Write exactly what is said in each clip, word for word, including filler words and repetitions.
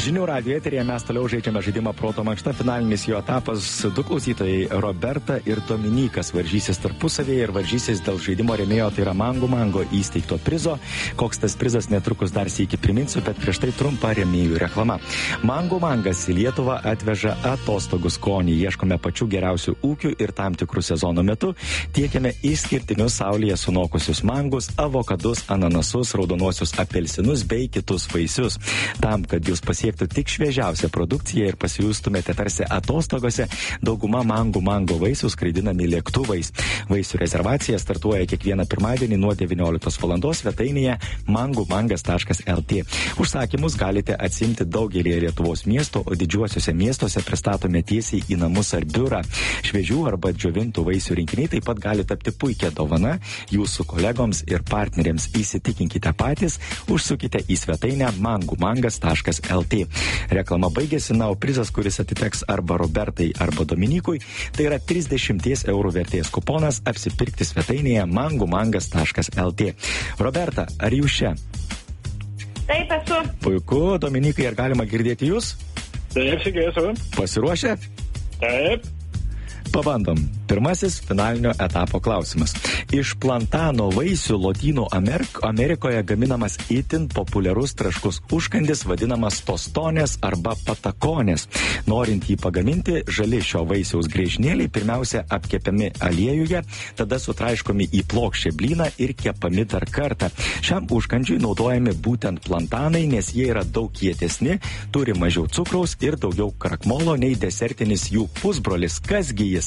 Žinių radijo eteryje mes toliau žaidžiame žaidimą Proto mankšta. Finalinis jo etapas. Du klausytojai, Roberta ir Dominykas, varžysis tarpusavėje ir varžysis dėl žaidimo rėmėjo, tai yra Mango Mango įsteigto prizo. Koks tas prizas, netrukus dar sykį priminsiu, bet prieš tai trumpa rėmėjų reklama. Mango Mangas į Lietuvą atveža atostogų skonį. Ieškome pačių geriausių ūkių ir tam tikrų sezono metu tiekiame išskirtinius saulėje sunokusius mangus, avokadus, ananasus, raudonuosius apelsinus bei kitus vaisius. Tam, kad jūs pasiektų tik šviežiausią produkciją ir pasijustumėte tarsi atostogose, dauguma Mango Mango vaisių skraidinami lėktuvais. Vaisių rezervacija startuoja kiekvieną pirmadienį nuo devynioliktos valandos svetainėje mangomangas taškas lt. Užsakymus galite atsimti daugelį Lietuvos miestų, o didžiuosiuose miestuose pristatome tiesiai į namus ar biurą. Šviežių arba džiovintų vaisių rinkiniai taip pat gali tapti puikia dovana jūsų kolegoms ir partneriams. Įsitikinkite patys, užsukite į svetainę mangomangas taškas lt. Reklama baigėsi, na, o prizas, kuris atiteks arba Robertai, arba Dominykui, tai yra trisdešimt eurų vertės kuponas apsipirkti svetainėje mangomangas taškas lt. Roberta, ar jūs čia? Taip, esu. Puiku, Dominikai, ar galima girdėti jūs? Taip, sveiki, esu. Pasiruošę? Taip. Pabandom. Pirmasis finalinio etapo klausimas. Iš plantano vaisių Lotynų Amerik- Amerikoje gaminamas itin populiarus traškus užkandis vadinamas tostonės arba patakonės. Norint jį pagaminti, žali šio vaisiaus griežinėliai pirmiausia apkepiami aliejuje, tada sutraiškomi į plokščią blyną ir kepami dar kartą. Šiam užkandžiui naudojami būtent plantanai, nes jie yra daug kietesni, turi mažiau cukraus ir daugiau krakmolo nei desertinis jų pusbrolis. Kasgi jis?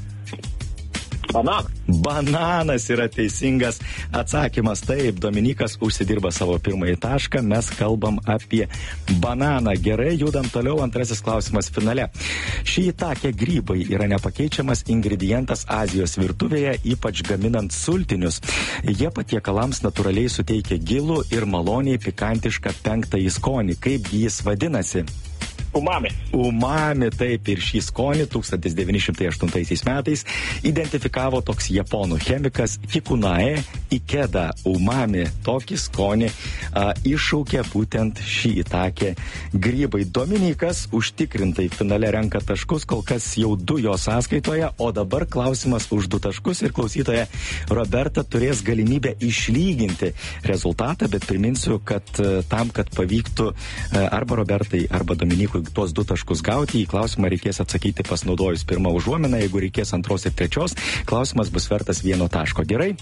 Bananas. Bananas yra teisingas atsakymas. Taip, Dominikas užsidirba savo pirmąjį tašką. Mes kalbam apie bananą. Gerai, judam toliau. Antrasis klausimas finale. Šiitake grybai yra nepakeičiamas ingredientas Azijos virtuvėje, ypač gaminant sultinius. Jie patiekalams natūraliai suteikia gilų ir maloniai pikantišką penktąjį skonį. Kaip jis vadinasi? Umami. Umami, taip, ir šį skonį tūkstantis devyni šimtai aštuntaisiais metais identifikavo toks japonų chemikas Kikunae Ikeda. Umami tokį skonį a, iššaukė būtent šį įtakę grybai. Dominikas užtikrintai finale renka taškus, kol kas jau du jo sąskaitoje, o dabar klausimas už du taškus ir klausytoja Roberta turės galimybę išlyginti rezultatą, bet priminsiu, kad a, tam, kad pavyktų a, arba Robertai, arba Dominikui tuos du taškus gauti, į klausimą reikės atsakyti pasinaudojus pirmą užuominą, jeigu reikės antros ir trečios, klausimas bus vertas vieno taško. Gerai?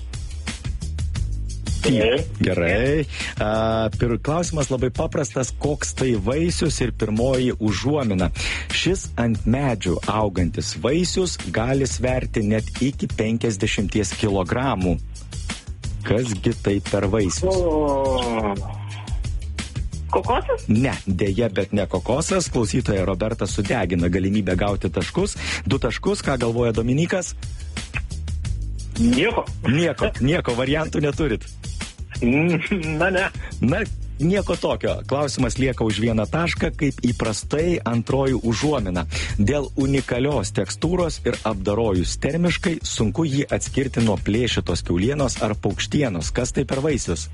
Gerai. Gerai. A, pir, klausimas labai paprastas, koks tai vaisius ir pirmoji užuomina. Šis ant medžių augantis vaisius gali sverti net iki penkiasdešimt kilogramų. Kasgi tai per vaisius? O... Kokosas? Ne, dėja, bet ne kokosas. Klausytoja Roberta sudegina galimybę gauti taškus. Du taškus, ką galvoja Dominikas? Nieko. Nieko, nieko variantų neturit. Na, ne. Na, nieko tokio. Klausimas lieka už vieną tašką, kaip įprastai antroji užuomina. Dėl unikalios tekstūros ir apdarojus termiškai sunku jį atskirti nuo plėšytos kiaulienos ar paukštienos. Kas tai per vaisius?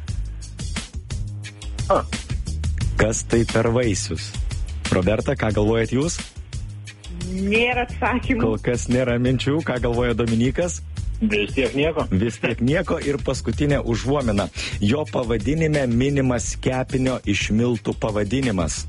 A. Kas tai per vaisius? Roberta, ką galvojat jūs? Nėra atsakymų. Kol kas nėra minčių. Ką galvoja Dominikas? Vis tiek nieko. Vis tiek nieko ir paskutinė užuomina. Jo pavadinime minimas kepinio iš miltų pavadinimas.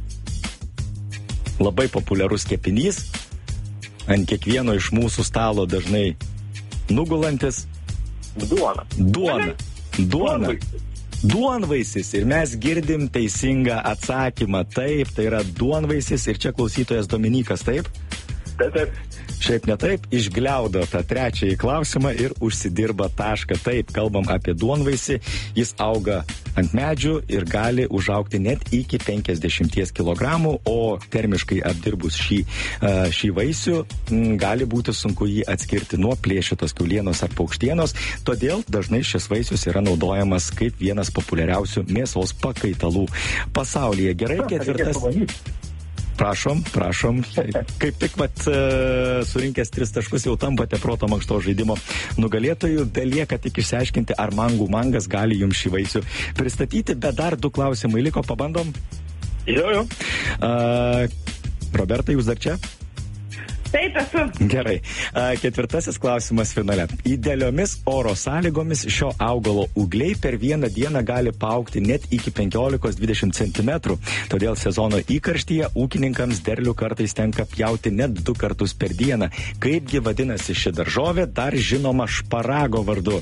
Labai populiarus kepinys. Ant kiekvieno iš mūsų stalo dažnai nugulantis. Duona. Duona. Duona. Duonvaisis. Ir mes girdim teisingą atsakymą. Taip, tai yra duonvaisis. Ir čia klausytojas Dominikas, taip? Taip, taip. Šiaip ne taip, išgliaudo tą trečiąjį klausimą ir užsidirba tašką. Taip, kalbam apie duonvaisį, jis auga ant medžių ir gali užaugti net iki penkiasdešimt kilogramų, o termiškai apdirbus šį, šį vaisių m, gali būti sunku jį atskirti nuo plėšytos kiaulienos ar paukštienos, todėl dažnai šis vaisius yra naudojamas kaip vienas populiariausių mėsos pakaitalų pasaulyje. Gerai, ketvirtas... Prašom, prašom. Kaip tik vat, surinkęs tris taškus jau tampate Proto mankšto žaidimo nugalėtojų. Belieka tik išsiaiškinti, ar Mango Mangas gali jums šį vaisių pristatyti, bet dar du klausimai liko, pabandom. Jo, jo. Uh, Roberta, jūs dar čia? Taip, esu. Gerai. Uh, ketvirtasis klausimas finale. Idealiomis oro sąlygomis šio augalo ūgliai per vieną dieną gali paaugti net iki penkiolika dvidešimt centimetrų. Todėl sezono įkarštyje ūkininkams derlių kartais tenka pjauti net du kartus per dieną. Kaipgi vadinasi ši daržovė, dar žinoma šparago vardu?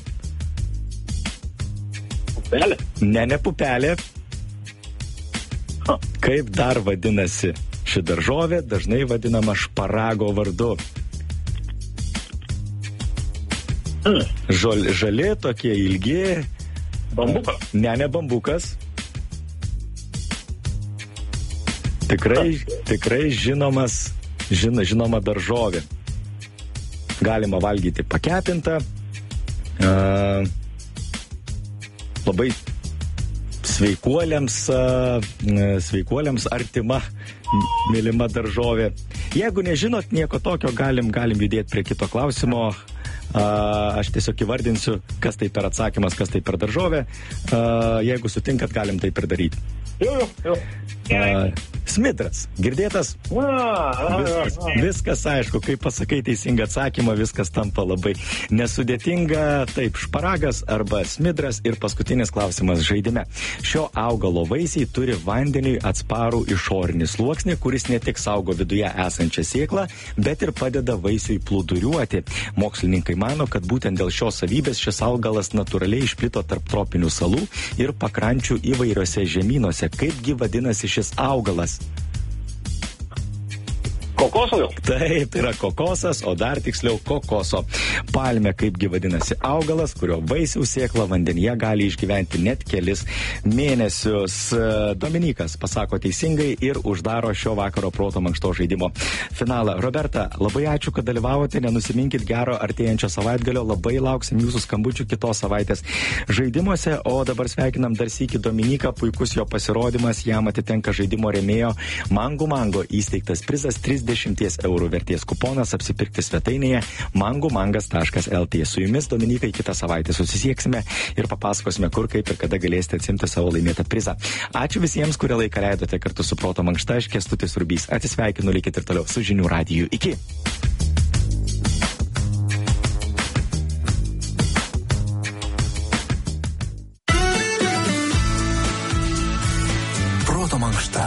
Pupelė. Ne, ne pupelė. Ha. Kaip dar vadinasi ši daržovė, dažnai vadinama šparago vardu? Hmm. Žol, žali, tokie ilgi. Bambukas. Ne, ne bambukas. Tikrai, tikrai žinomas, žino, žinoma daržovė. Galima valgyti pakepintą. Uh, labai sveikuoliams, uh, sveikuoliams artima, mylima daržovė. Jeigu nežinot nieko tokio, galim, galim judėti prie kito klausimo. Uh, aš tiesiog įvardinsiu, kas tai per atsakymas, kas tai per daržovė. Uh, jeigu sutinkat, galim tai ir daryti. Jo, jo, jo. Uh, smidras. Girdėtas? A, a, Viskas, a, a. viskas aišku, kai pasakai teisingą atsakymą, viskas tampa labai nesudėtinga. Taip, šparagas arba smidras. Ir paskutinis klausimas žaidime. Šio augalo vaisiai turi vandeniui atsparų išorinį sluoksnį, kuris ne tik saugo viduje esančią sėklą, bet ir padeda vaisiui plūduriuoti. Mokslininkai mano, kad būtent dėl šios savybės šis augalas natūraliai išplito tarp tropinių salų ir pakrančių įvairiose žemynuose. Kaipgi vadinasi šis augalas? Kokoso jau? Taip, tai yra kokosas, o dar tiksliau kokoso palmė, kaipgi vadinasi augalas, kurio vaisiaus sėkla vandenyje gali išgyventi net kelis mėnesius. Dominykas pasako teisingai ir uždaro šio vakaro proto mankšto žaidimo finalą. Roberta, labai ačiū, kad dalyvavote, nenusiminkit gero artėjančio savaitgalio, labai lauksim jūsų skambučių kitos savaitės žaidimuose, o dabar sveikinam dar sykį Dominiką, puikus jo pasirodymas, jam atitenka žaidimo rėmėjo Mangu Mango įsteigtas prizas trisdešimt eurų vertės kuponas apsipirkti svetainėje mangumangas taškas lt. Su jumis, Dominikai, kitą savaitę susisieksime ir papasakosime, kur, kaip ir kada galėsite atsimti savo laimėtą prizą. Ačiū visiems, kurie laiką leidote kartu su Proto mankšta. Aš Kęstutis Rubys. Atsisveikinu, likit ir toliau su Žinių radiju. Iki. Proto mankšta.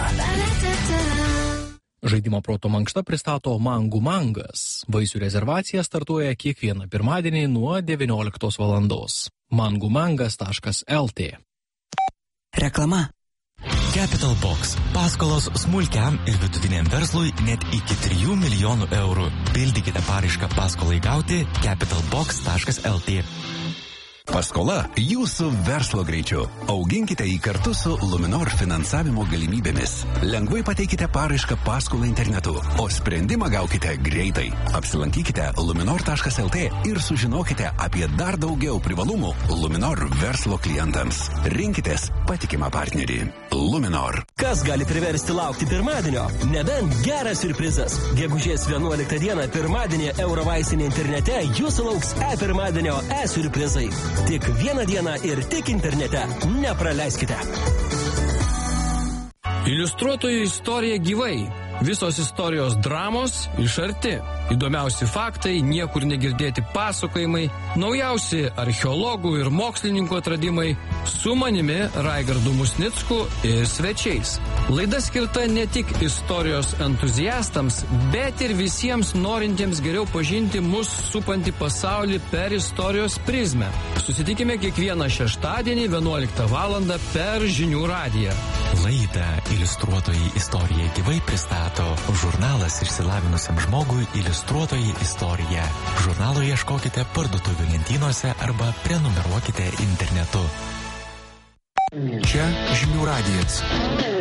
Žaidimo Proto mankšta pristato Mangu Mangas. Vaisių rezervacija startuoja kiekvieną pirmadienį nuo devynioliktos valandos. mangumangas taškas lt. Reklama. Capital Box. Paskolos smulkiam ir vidutiniam verslui net iki trijų milijonų eurų. Pildykite paraišką paskolai gauti capital box taškas lt. Paskola jūsų verslo greičiu. Auginkite jį kartu su Luminor finansavimo galimybėmis. Lengvai pateikite paraišką paskolą internetu, o sprendimą gaukite greitai. Apsilankykite luminor taškas lt ir sužinokite apie dar daugiau privalumų Luminor verslo klientams. Rinkitės patikimą partnerį. Luminor. Kas gali priversti laukti pirmadienio? Nebent geras siurprizas. Gegužės vienuoliktą dieną pirmadienį Eurovaistinė internete jūsų lauks e-pirmadienio e-siurprizai. Tik vieną dieną ir tik internete. Nepraleiskite. Iliustruotojų istorija gyvai. Visos istorijos dramos iš arti. Įdomiausi faktai, niekur negirdėti pasakojimai, naujausi archeologų ir mokslininkų atradimai, su manimi Raigardu Musnicku ir svečiais. Laida skirta ne tik istorijos entuziastams, bet ir visiems norintiems geriau pažinti mus supantį pasaulį per istorijos prizmę. Susitikime kiekvieną šeštadienį vienuoliktą valandą per Žinių radiją. Laidą Iliustruotojai istorija gyvai pristato žurnalas išsilavinusiam žmogui Iliustruotojai istorija. Žurnalo ieškokite parduotuvių lentynose arba prenumeruokite internetu. Čia Žinių radijas.